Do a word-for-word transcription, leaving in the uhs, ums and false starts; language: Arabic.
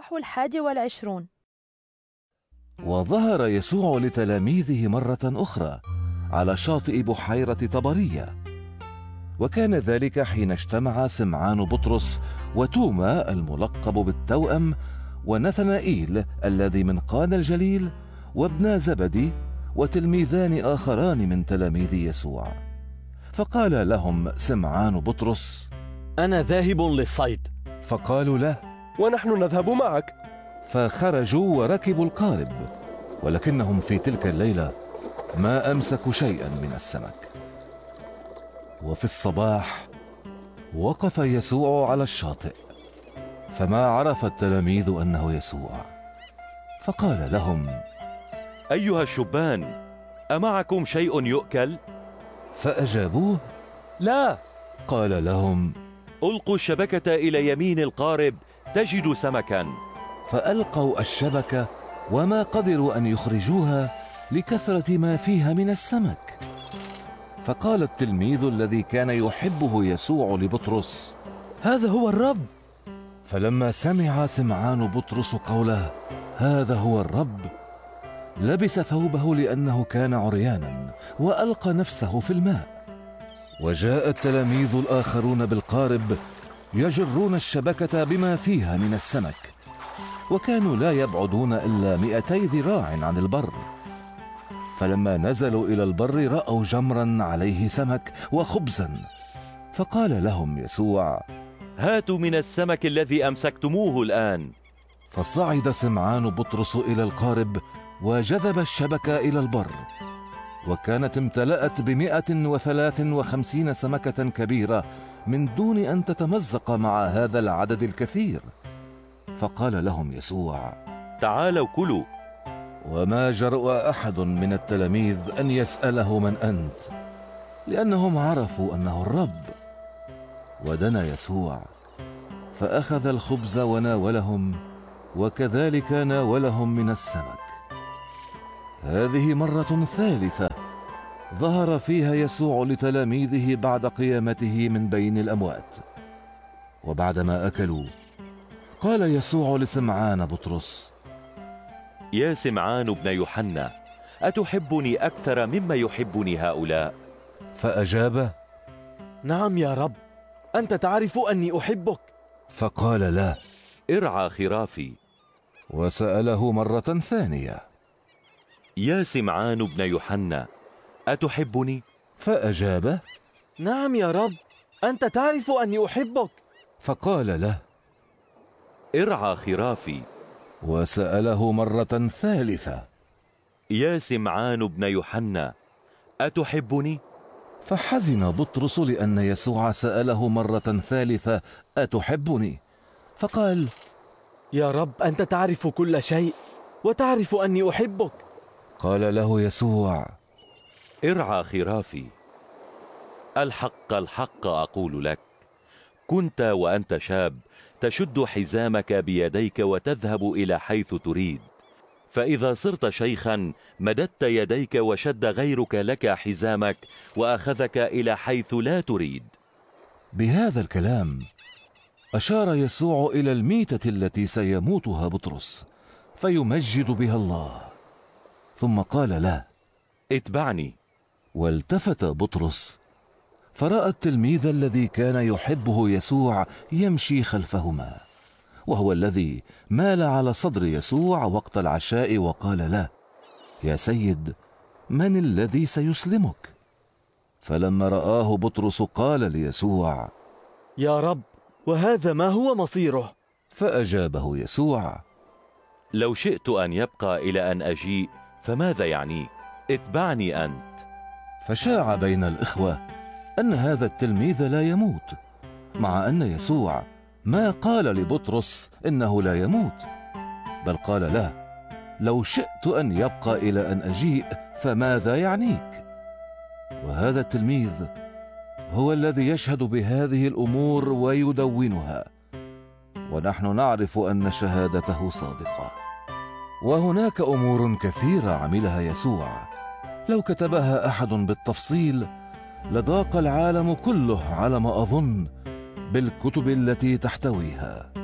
الإصحاح الحادي والعشرون. وظهر يسوع لتلاميذه مرة أخرى على شاطئ بحيرة طبرية، وكان ذلك حين اجتمع سمعان بطرس وتوما الملقب بالتوأم ونثنائيل الذي من قانا الجليل وابنا زبدي وتلميذان آخران من تلاميذ يسوع. فقال لهم سمعان بطرس: أنا ذاهب للصيد. فقالوا له: ونحن نذهب معك. فخرجوا وركبوا القارب، ولكنهم في تلك الليلة ما أمسكوا شيئا من السمك. وفي الصباح وقف يسوع على الشاطئ، فما عرف التلاميذ أنه يسوع، فقال لهم: أيها الشبان، أمعكم شيء يؤكل؟ فأجابوه: لا. قال لهم: ألقوا الشبكة إلى يمين القارب تجدوا سمكا. فألقوا الشبكة وما قدروا أن يخرجوها لكثرة ما فيها من السمك. فقال التلميذ الذي كان يحبه يسوع لبطرس: هذا هو الرب. فلما سمع سمعان بطرس قوله هذا هو الرب، لبس ثوبه لأنه كان عريانا وألقى نفسه في الماء. وجاء التلاميذ الآخرون بالقارب يجرون الشبكة بما فيها من السمك، وكانوا لا يبعدون إلا مئتي ذراع عن البر. فلما نزلوا إلى البر رأوا جمرا عليه سمك وخبزا، فقال لهم يسوع: هاتوا من السمك الذي أمسكتموه الآن. فصعد سمعان بطرس إلى القارب وجذب الشبكة إلى البر، وكانت امتلأت بمئة وثلاث وخمسين سمكة كبيرة من دون أن تتمزق مع هذا العدد الكثير. فقال لهم يسوع: تعالوا كلوا. وما جرؤ أحد من التلاميذ أن يسأله من أنت، لأنهم عرفوا أنه الرب. ودنا يسوع فأخذ الخبز وناولهم، وكذلك ناولهم من السمك. هذه مرة ثالثة ظهر فيها يسوع لتلاميذه بعد قيامته من بين الأموات. وبعدما أكلوا قال يسوع لسمعان بطرس: يا سمعان ابن يوحنا، أتحبني أكثر مما يحبني هؤلاء؟ فأجاب: نعم يا رب، أنت تعرف أني أحبك. فقال له: ارعى خرافي. وسأله مرة ثانية: يا سمعان ابن يوحنا، أتحبني؟ فأجاب: نعم يا رب، أنت تعرف أني أحبك. فقال له: ارعى خرافي. وسأله مرة ثالثة: يا سمعان ابن يوحنا، أتحبني؟ فحزن بطرس لأن يسوع سأله مرة ثالثة: أتحبني؟ فقال: يا رب، أنت تعرف كل شيء وتعرف أني أحبك. قال له يسوع: ارعى خرافي. الحق الحق أقول لك، كنت وأنت شاب تشد حزامك بيديك وتذهب إلى حيث تريد، فإذا صرت شيخا مددت يديك وشد غيرك لك حزامك وأخذك إلى حيث لا تريد. بهذا الكلام أشار يسوع إلى الميتة التي سيموتها بطرس فيمجد بها الله، ثم قال له: اتبعني. والتفت بطرس فرأى التلميذ الذي كان يحبه يسوع يمشي خلفهما، وهو الذي مال على صدر يسوع وقت العشاء وقال له: يا سيد، من الذي سيسلمك؟ فلما رآه بطرس قال ليسوع: يا رب، وهذا ما هو مصيره؟ فأجابه يسوع: لو شئت أن يبقى إلى أن أجيء فماذا يعنيك؟ اتبعني أنت. فشاع بين الإخوة أن هذا التلميذ لا يموت، مع أن يسوع ما قال لبطرس إنه لا يموت، بل قال له: لو شئت أن يبقى إلى أن أجيء فماذا يعنيك؟ وهذا التلميذ هو الذي يشهد بهذه الأمور ويدونها، ونحن نعرف أن شهادته صادقة. وهناك أمور كثيرة عملها يسوع لو كتبها أحد بالتفصيل لضاق العالم كله على ما أظن بالكتب التي تحتويها.